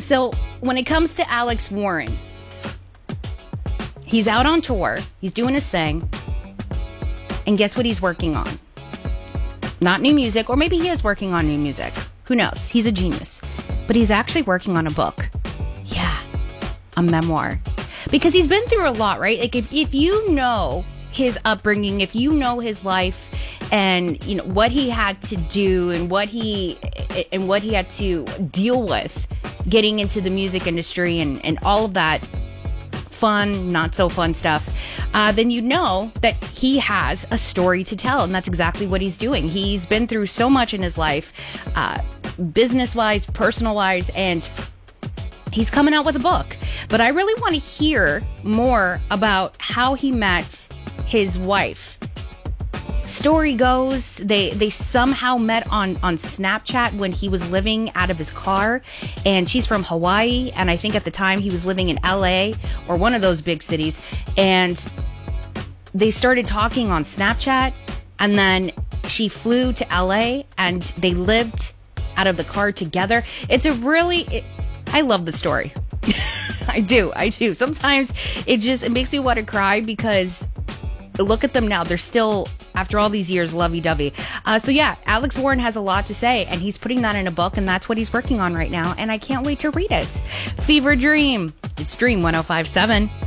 So when it comes to Alex Warren, he's out on tour. He's doing his thing. And guess what he's working on? Not new music, or maybe he is working on new music. Who knows? He's a genius. But he's actually working on a book. Yeah, a memoir. Because he's been through a lot, right? Like if you know his upbringing, if you know his life and you know what he had to do and what he had to deal with getting into the music industry and all of that fun, not so fun stuff, then you know that he has a story to tell. And that's exactly what he's doing. He's been through so much in his life, business-wise, personal-wise, and he's coming out with a book. But I really want to hear more about how he met his wife. Story goes, they somehow met on Snapchat when he was living out of his car, and she's from Hawaii, and I think at the time he was living in LA or one of those big cities, and they started talking on Snapchat, and then she flew to LA and they lived out of the car together. I love the story. I do. Sometimes it makes me want to cry because look at them now. They're still, after all these years, lovey-dovey. So yeah, Alex Warren has a lot to say, and he's putting that in a book, and that's what he's working on right now, and I can't wait to read it. Fever Dream. It's Dream 105.7.